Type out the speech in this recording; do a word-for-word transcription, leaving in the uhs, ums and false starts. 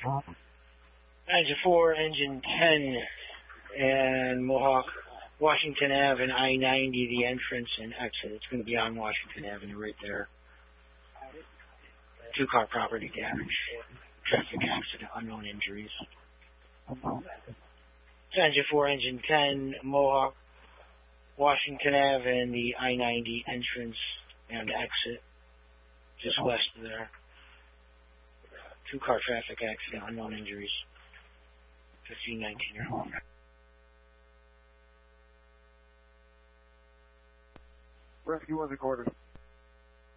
Engine four, engine ten, and Mohawk, Washington Avenue, and I ninety, the entrance and exit. It's going to be on Washington Avenue right there. Two-car property damage, traffic accident, unknown injuries. Engine four, engine ten, Mohawk, Washington Avenue, and the I ninety entrance and exit, just west of there. Two-car traffic accident, unknown injuries. fifteen nineteen year old. Rescue was recorded.